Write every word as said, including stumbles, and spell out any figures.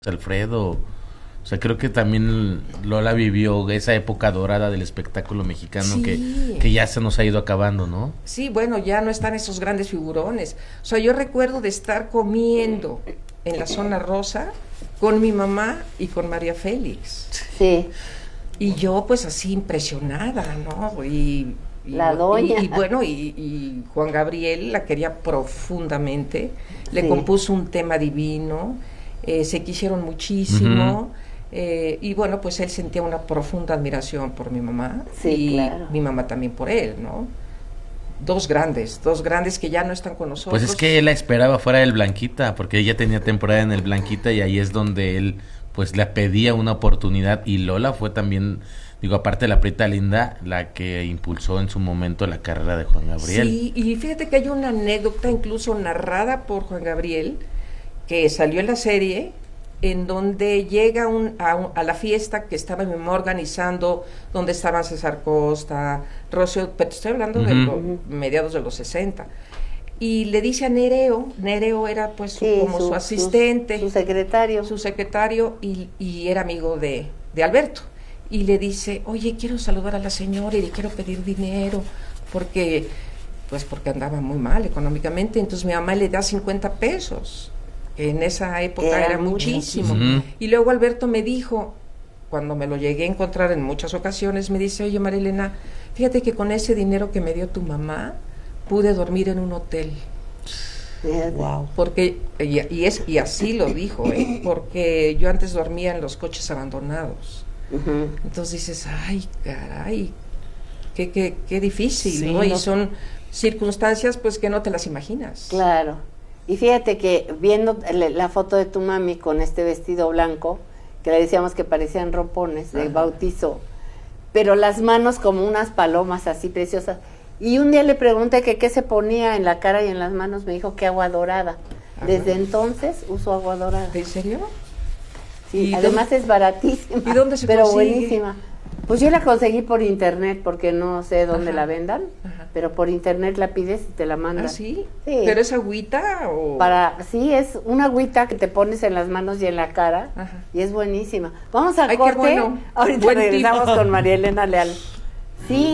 Alfredo. O sea, creo que también Lola vivió esa época dorada del espectáculo mexicano Sí. que, que ya se nos ha ido acabando, ¿no? Sí, bueno, ya no están esos grandes figurones. O sea, yo recuerdo de estar comiendo en la zona rosa con mi mamá y con María Félix. Sí. Y yo pues así impresionada, ¿no? Y, y La doña. Y, y bueno, y, y Juan Gabriel la quería profundamente, le Sí. compuso un tema divino, eh, se quisieron muchísimo. Ujú. Eh, y bueno, pues él sentía una profunda admiración por mi mamá Sí, y claro. mi mamá también por él, ¿no? Dos grandes, dos grandes que ya no están con nosotros. Pues es que él la esperaba fuera del Blanquita, porque ella tenía temporada en el Blanquita y ahí es donde él pues le pedía una oportunidad, y Lola fue también, digo, aparte de la Prieta Linda, la que impulsó en su momento la carrera de Juan Gabriel. Sí, y fíjate que hay una anécdota incluso narrada por Juan Gabriel que salió en la serie, en donde llega un, a, un- a la fiesta que estaba mi mamá organizando, donde estaban César Costa, Rocío, pero te estoy hablando de Ujú. los mediados de los sesenta, y le dice a Nereo, Nereo era pues su- Sí, como su, asistente, Su, secretario. su secretario, y, y era amigo de, de Alberto, y le dice, oye, quiero saludar a la señora y le quiero pedir dinero, porque, pues porque andaba muy mal económicamente, entonces mi mamá le da cincuenta pesos, que en esa época Era era, mucho. muchísimo, Ujú. y luego Alberto me dijo, cuando me lo llegué a encontrar en muchas ocasiones, me dice, oye María Elena, fíjate que con ese dinero que me dio tu mamá, pude dormir en un hotel. Fíjate. Wow. Porque, y, y es, y así lo dijo, ¿eh? Porque yo antes dormía en los coches abandonados. Ujú. Entonces dices, ay, caray, qué, qué, qué difícil, Sí, ¿no? Y no. son circunstancias pues que no te las imaginas. Claro. Y fíjate que viendo le- la foto de tu mami con este vestido blanco, que le decíamos que parecían rompones de Ajá. bautizo, pero las manos como unas palomas así preciosas. Y un día le pregunté que qué se ponía en la cara y en las manos, me dijo que agua dorada. Ajá. Desde entonces uso agua dorada. ¿En serio? Sí, ¿Y además dónde- es baratísima. ¿Y dónde se pero consigue? buenísima. Pues yo la conseguí por internet porque no sé dónde Ajá. la vendan, Ajá. pero por internet la pides y te la mandan. ¿Ah, sí? Sí. ¿Pero es agüita o...? Para, sí, es una agüita que te pones en las manos y en la cara. Ajá. Y es buenísima. Vamos a Ay, qué corte. bueno. Ahorita Buen regresamos tip. con María Elena Leal. Sí.